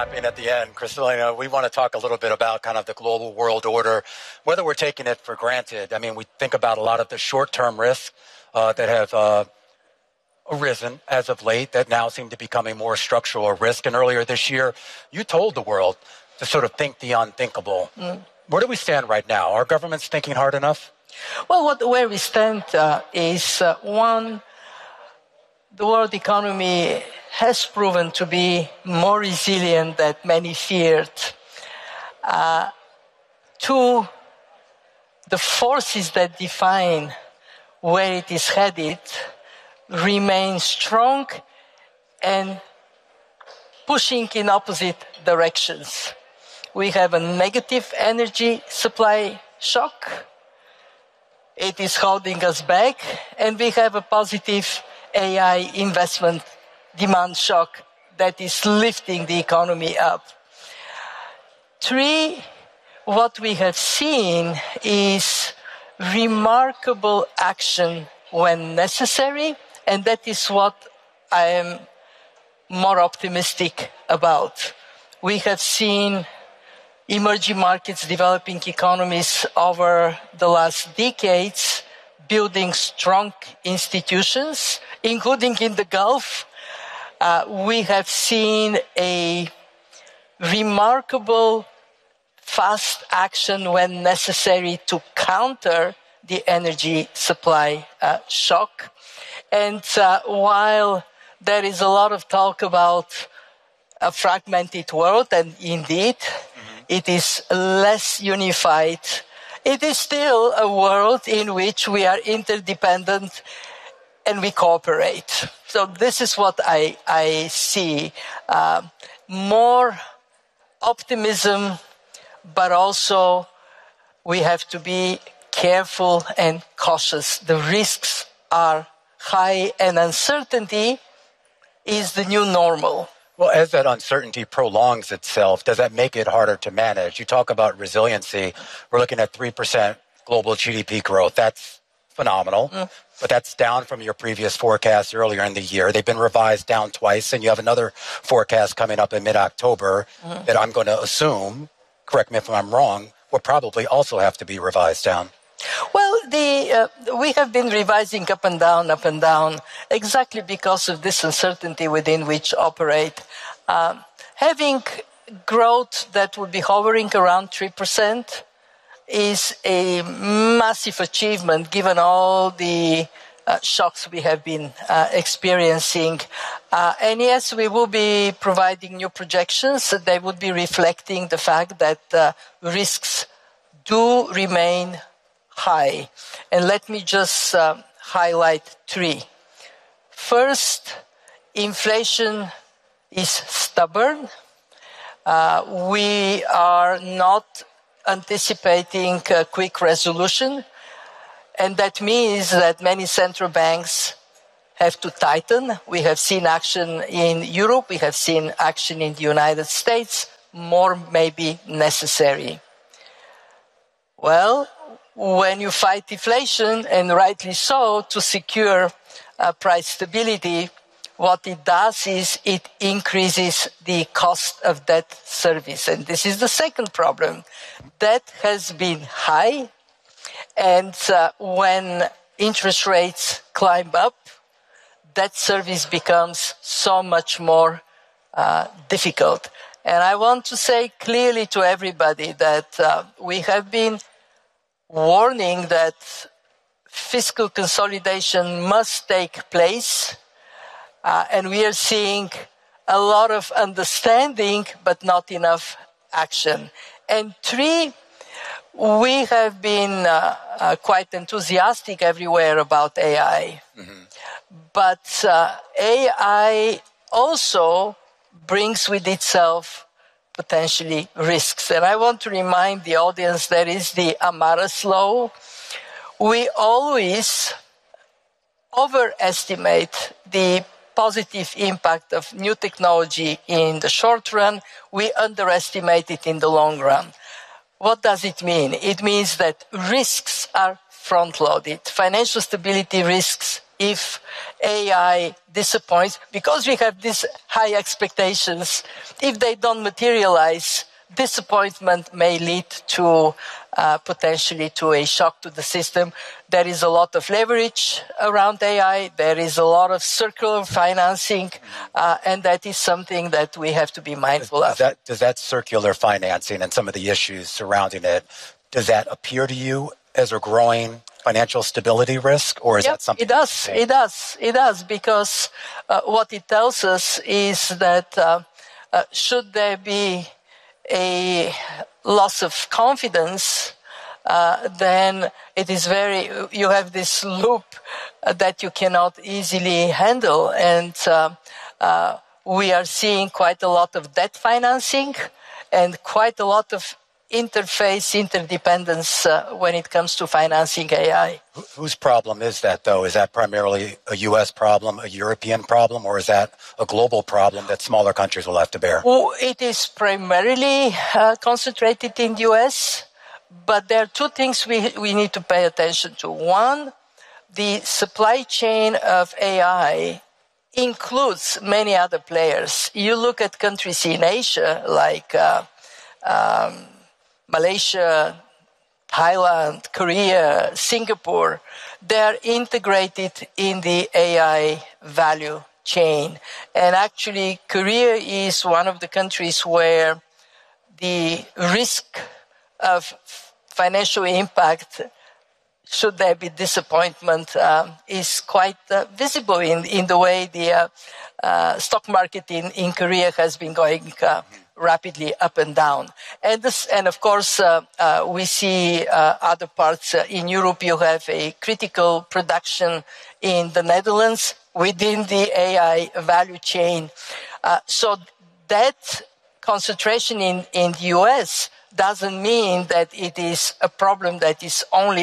overlapping at the end. Kristalina, we want to talk a little bit about kind of the global world order, whether we're taking it for granted. I mean, we think about a lot of the short-term risks that have arisen as of late that now seem to be becoming more structural risk. And earlier this year, you told the world to sort of think the unthinkable. Where do we stand right now? Are governments thinking hard enough? Well, where we stand is, one, the world economy has proven to be more resilient than many feared. Two, the forces that define where it is headed remain strong and pushing in opposite directions. We have a negative energy supply shock. It is holding us back. And we have a positive AI investment demand shock that is lifting the economy up. Three, what we have seen is remarkable action when necessary, and that is what I am more optimistic about. We have seen emerging markets, developing economies over the last decades building strong institutions, including in the Gulf. We have seen a remarkable fast action when necessary to counter the energy supply shock. And while there is a lot of talk about a fragmented world, and indeed it is less unified, it is still a world in which we are interdependent and we cooperate. So this is what I see. More optimism, but also we have to be careful and cautious. The risks are high, and uncertainty is the new normal. Well, as that uncertainty prolongs itself, does that make it harder to manage? You talk about resiliency. We're looking at 3% global GDP growth. That's phenomenal, but that's down from your previous forecast earlier in the year. They've been revised down twice, and you have another forecast coming up in mid-October that I'm going to assume, correct me if I'm wrong, will probably also have to be revised down. Well, we have been revising up and down, exactly because of this uncertainty within which operate. Having growth that would be hovering around 3% is a massive achievement given all the shocks we have been experiencing. And yes, we will be providing new projections. They would be reflecting the fact that risks do remain high. And let me just highlight three. First, inflation is stubborn. We are not anticipating a quick resolution. And that means that many central banks have to tighten. We have seen action in Europe. We have seen action in the United States. More may be necessary. Well, when you fight inflation, and rightly so, to secure price stability, what it does is it increases the cost of debt service. And this is the second problem. Debt has been high, and when interest rates climb up, debt service becomes so much more difficult. And I want to say clearly to everybody that we have been warning that fiscal consolidation must take place, and we are seeing a lot of understanding, but not enough action. And three, we have been quite enthusiastic everywhere about AI. But AI also brings with itself potentially risks. And I want to remind the audience there is the Amara's law. We always overestimate the positive impact of new technology in the short run. We underestimate it in the long run. What does it mean? It means that risks are front-loaded. Financial stability risks if AI disappoints, because we have these high expectations, if they don't materialize, disappointment may lead to potentially to a shock to the system. There is a lot of leverage around AI. There is a lot of circular financing, and that is something that we have to be mindful of. Does that circular financing and some of the issues surrounding it, does that appear to you as a growing financial stability risk, or is that something? It does, because what it tells us is that should there be a loss of confidence, then it is you have this loop that you cannot easily handle. And we are seeing quite a lot of debt financing and quite a lot of interdependence when it comes to financing AI. Whose problem is that, though? Is that primarily a U.S. problem, a European problem, or is that a global problem that smaller countries will have to bear? Well, it is primarily concentrated in the U.S., but there are two things we need to pay attention to. One, the supply chain of AI includes many other players. You look at countries in Asia like Malaysia, Thailand, Korea, Singapore, they're integrated in the AI value chain. And actually, Korea is one of the countries where the risk of financial impact, should there be disappointment, is quite visible in the way the stock market in Korea has been going rapidly up and down. And of course, we see other parts in Europe. You have a critical production in the Netherlands within the AI value chain. So that concentration in the US doesn't mean that it is a problem that is only